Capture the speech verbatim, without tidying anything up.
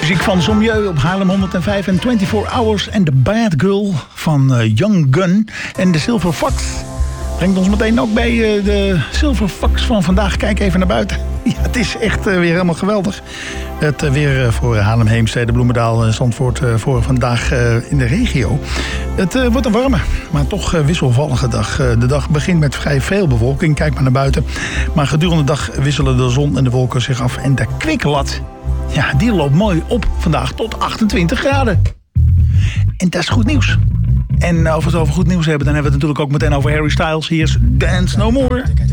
Muziek van Sommieu op Haarlem honderdvijf en vierentwintig Hours en The Bad Girl van uh, Young Gun. En de Silver Fox brengt ons meteen ook bij uh, de Silver Fox van vandaag. Kijk even naar buiten. Ja, het is echt uh, weer helemaal geweldig. Het uh, weer uh, voor Haarlem, Heemstede, Bloemendaal, uh, Zandvoort uh, voor vandaag uh, in de regio. Het uh, wordt een warme, maar toch uh, wisselvallige dag. Uh, de dag begint met vrij veel bewolking. Kijk maar naar buiten. Maar gedurende de dag wisselen de zon en de wolken zich af. En de kwikkelat, ja, die loopt mooi op vandaag tot achtentwintig graden. En dat is goed nieuws. En als we het over goed nieuws hebben, dan hebben we het natuurlijk ook meteen over Harry Styles. Hier is Dance No More.